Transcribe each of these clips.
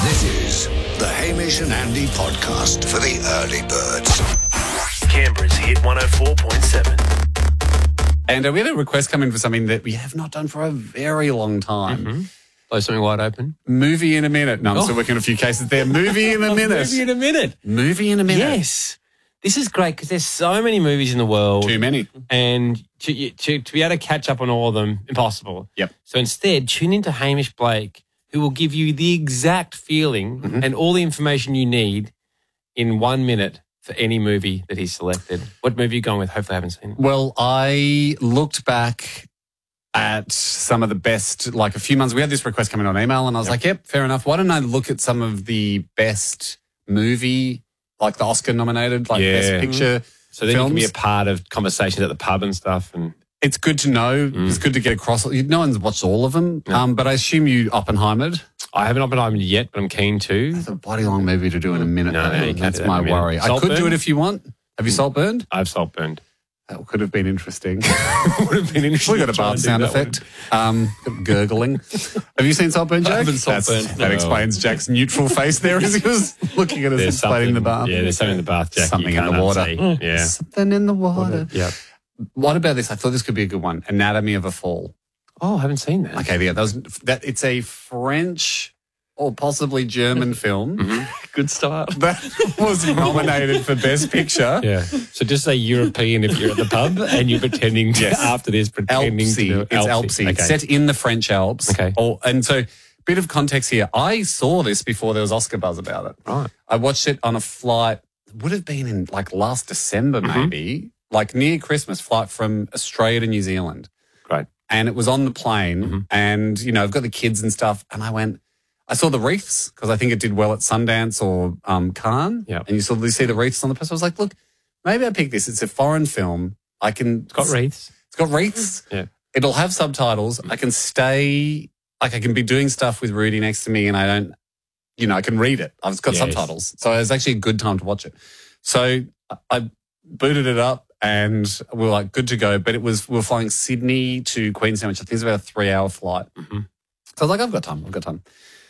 This is the Hamish and Andy podcast for the early birds. Canberra's Hit 104.7. And we had a request come in for something that we have not done for a very long time. Mm-hmm. Blow something wide open. Movie in a minute. No, I'm still working a few cases there. Movie in a minute. Movie in a minute. Movie in a minute. Yes. This is great because there's so many movies in the world. Too many. And to be able to catch up on all of them, impossible. Yep. So instead, tune into Hamish Blake, who will give you the exact feeling and all the information you need in 1 minute for any movie that he's selected. What movie are you going with? Hopefully I haven't seen it. Well, I looked back at some of the best, like a few months. We had this request coming on email and I was like, yep, fair enough. Why don't I look at some of the best movie, like the Oscar nominated, like best picture So then films. you can be a part of conversations at the pub and stuff. And It's good to know. It's good to get across. No one's watched all of them, but I assume you Oppenheimer'd. I haven't Oppenheimer yet, but I'm keen to. It's a bloody long movie to do in a minute. No, though. you can't That's do that in my a minute. worry. I could do Saltburn? it if you want. Have you salt burned? I've salt burned. That could have been interesting. Would have been interesting. We got a bath sound effect. Gurgling. Have you seen Saltburn, Jack? I haven't Saltburn. That No. explains Jack's neutral face there as he was looking at us There's explaining the bath. Yeah, there's something in the bath, Jack. Something you in the can't water. unsee. Yeah. Something in the water. Yeah. What about this? I thought this could be a good one. Anatomy of a Fall. Oh, I haven't seen that. Okay, yeah, it's a French or possibly German film Good start. that was nominated for Best Picture. Yeah. So just say European if you're at the pub and you're pretending to, after this, pretending Alpsy. to do It's Alpsy. Okay. Set in the French Alps. Okay. And so, bit of context here. I saw this before there was Oscar buzz about it. Right. I watched it on a flight, would have been in like last December maybe, like near Christmas, flight from Australia to New Zealand. Great. And it was on the plane and, you know, I've got the kids and stuff. And I saw the wreaths because I think it did well at Sundance or Cannes. Yep. And you see the wreaths on the poster. I was like, look, maybe I pick this. It's a foreign film. It's Got wreaths. It's got wreaths. Yeah. It'll have subtitles. I can stay, like I can be doing stuff with Rudy next to me and I don't, you know, I can read it. I've got Yes. subtitles. So it was actually a good time to watch it. So I booted it up and we were like, good to go. But we were flying Sydney to Queenstown, which I think is about a 3-hour flight. So I was like, I've got time.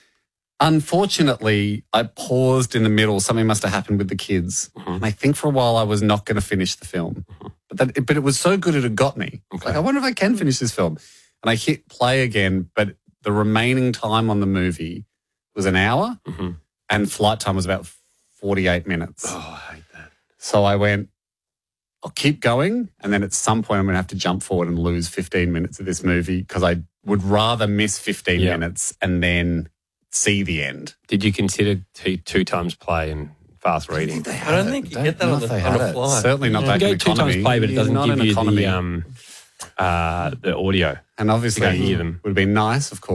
Unfortunately, I paused in the middle. Something must have happened with the kids. And I think for a while I was not going to finish the film. But it was so good it had got me. Like, I wonder if I can finish this film. And I hit play again, but the remaining time on the movie was an hour and flight time was about 48 minutes. Oh, I hate that. So I went, I'll keep going. And then at some point I'm going to have to jump forward and lose 15 minutes of this movie because I would rather miss 15 minutes and then see the end. Did you consider two times play and fast reading? I don't think you get that on They a had it. flight. Certainly not back You in go 2 economy. times play, but it doesn't Not give in you economy. the audio. And obviously, You can't hear them. would have been nice, of course.